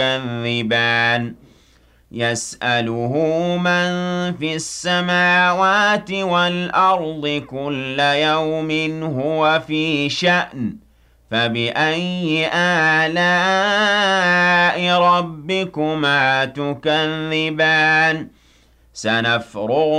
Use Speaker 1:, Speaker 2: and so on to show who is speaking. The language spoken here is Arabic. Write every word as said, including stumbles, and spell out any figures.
Speaker 1: تُكَذِّبَانِ يَسْأَلُهُ مَن فِي السَّمَاوَاتِ وَالْأَرْضِ كُلَّ يَوْمٍ هُوَ فِي شَأْنٍ فَبِأَيِّ آلَاءِ رَبِّكُمَا تُكَذِّبَانِ سَنَفْرُغُ